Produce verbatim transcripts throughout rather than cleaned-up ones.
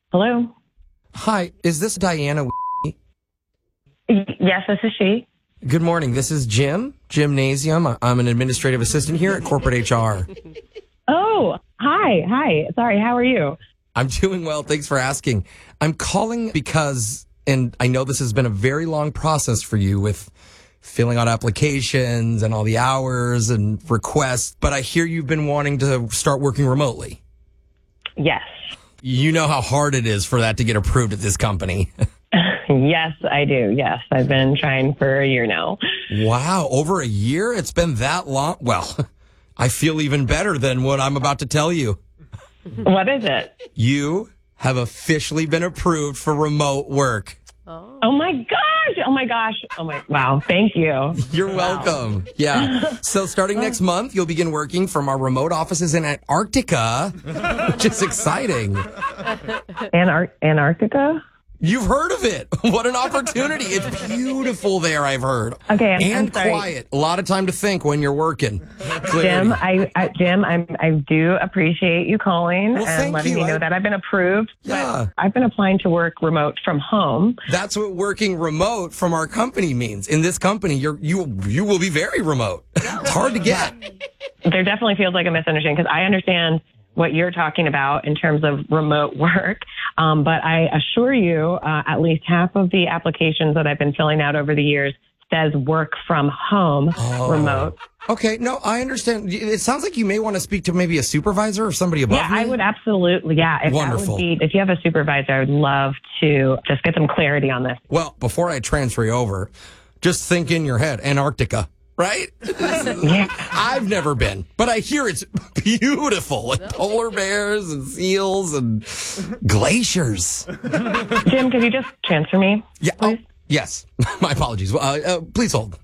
Hello? Hi, is this Diana? Yes, this is she. Good morning. This is Jim, Gymnasium. I'm an administrative assistant here at Corporate H R. Oh, hi. Hi. Sorry, how are you? I'm doing well. Thanks for asking. I'm calling because, and I know this has been a very long process for you with filling out applications and all the hours and requests, but I hear you've been wanting to start working remotely. Yes. You know how hard it is for that to get approved at this company. Yes, I do. Yes, I've been trying for a year now. Wow, over a year? It's been that long? Well, I feel even better than what I'm about to tell you. What is it? You have officially been approved for remote work. Oh, oh my gosh. Oh my gosh. Oh my, wow. Thank you. You're wow. welcome. Yeah. So starting next month, you'll begin working from our remote offices in Antarctica, which is exciting. Anar- Antarctica? You've heard of it. What an opportunity. It's beautiful there, I've heard. Okay, I'm, and I'm sorry. quiet. A lot of time to think when you're working. Clarity. Jim, I, I Jim, I'm, I do appreciate you calling well, and letting you. me know I, that I've been approved. Yeah. I've been applying to work remote from home. That's what working remote from our company means. In this company, you're you you will be very remote. It's hard to get. There definitely feels like a misunderstanding because I understand what you're talking about in terms of remote work. Um, but I assure you, uh, at least half of the applications that I've been filling out over the years says work from home oh. remote. Okay. No, I understand. It sounds like you may want to speak to maybe a supervisor or somebody above yeah, me. I would absolutely. Yeah. If Wonderful. That would be, if you have a supervisor, I would love to just get some clarity on this. Well, before I transfer you over, just think in your head, Antarctica. Right? Yeah. I've never been, but I hear it's beautiful. Like polar bears and seals and glaciers. Jim, could you just transfer me? Yeah. Oh, yes. My apologies. Uh, uh, please hold.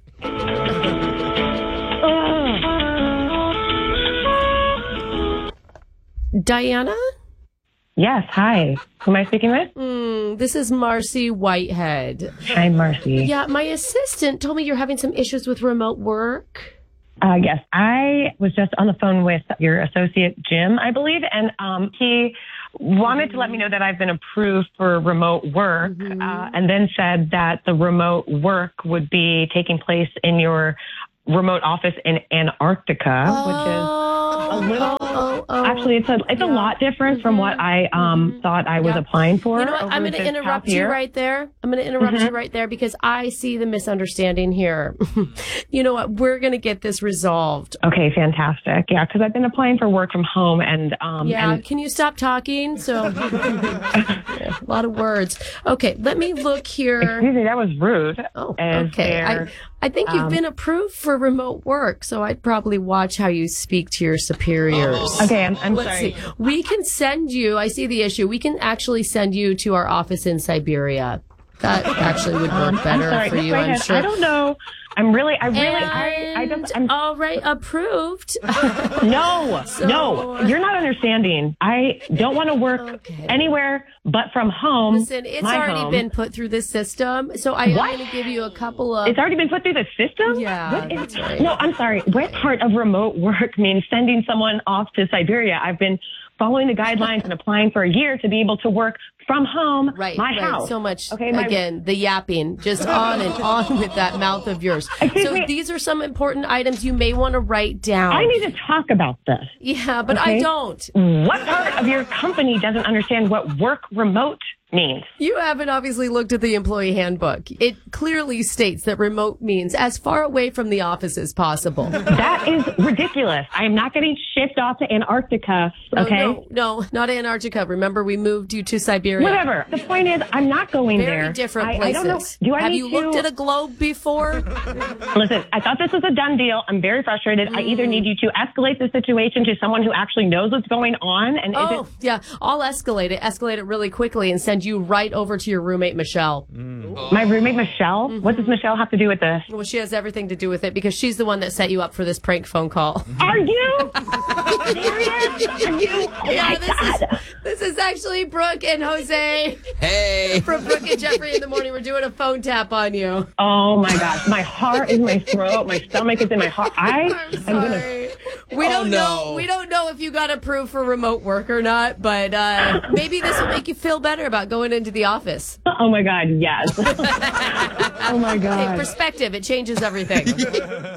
Diana? Yes. Hi. Who am I speaking with? Mm, this is Marcy Whitehead. Hi, Marcy. Yeah, my assistant told me you're having some issues with remote work. Uh, yes, I was just on the phone with your associate, Jim, I believe, and um, he wanted to let me know that I've been approved for remote work, mm-hmm. uh, and then said that the remote work would be taking place in your remote office in Antarctica, oh, which is a little, oh, oh, actually, it's a it's yeah. a lot different from what I um mm-hmm. thought I was yeah. applying for. You know what? I'm going to interrupt you right there. I'm going to interrupt mm-hmm. you right there because I see the misunderstanding here. You know what? We're going to get this resolved. Okay, fantastic. Yeah, because I've been applying for work from home and um. Yeah, and- can you stop talking? So, yeah, a lot of words. Okay, let me look here. Excuse me, that was rude. Oh, okay. I, I think you've um, been approved for remote work, so I'd probably watch how you speak to your superiors. Okay, I'm, I'm Let's sorry. see. We can send you, I see the issue, we can actually send you to our office in Siberia. That actually would work um, better I'm sorry. for Just you, go I'm ahead. sure. I don't know. I'm really, I really, and I, I just, I'm... all right, approved. No, so, no, you're not understanding. I don't want to work okay. anywhere but from home. Listen, it's my already home. been put through the system, so I am what? going to give you a couple of... It's already been put through the system? Yeah, what is... that's right. No, I'm sorry. What part of remote work means sending someone off to Siberia? I've been following the guidelines and applying for a year to be able to work from home, right, my right. house. So much, okay, my... again, the yapping, just on and on with that mouth of yours. Excuse so me. These are some important items you may want to write down. I need to talk about this. Yeah, but okay? I don't. What part of your company doesn't understand what work remote means? You haven't obviously looked at the employee handbook. It clearly states that remote means as far away from the office as possible. That is ridiculous. I am not getting shipped off to Antarctica, okay? No, no, no, not Antarctica. Remember, we moved you to Siberia. Whatever. The point is, I'm not going Very there. Very different I, places. I don't know. Do I Have need you to... looked at a globe before? Listen, I thought this was a done deal. I'm very frustrated. Mm. I either need you to escalate the situation to someone who actually knows what's going on. And oh, is it... yeah. I'll escalate it, escalate it really quickly and send you right over to your roommate, Michelle. Mm. My roommate, Michelle? Mm-hmm. What does Michelle have to do with this? Well, she has everything to do with it because she's the one that set you up for this prank phone call. Are you serious? Are you? Oh yeah, my this God. is this is actually Brooke and Jose. Hey. From Brooke and Jeffrey in the morning. We're doing a phone tap on you. Oh my gosh. My heart is in my throat. My stomach is in my heart. I I'm am sorry. gonna... We don't Oh, know. no. We don't know if you got approved for remote work or not, but uh, maybe this will make you feel better about going into the office. Oh my God, yes. Oh my God. Hey, perspective, it changes everything.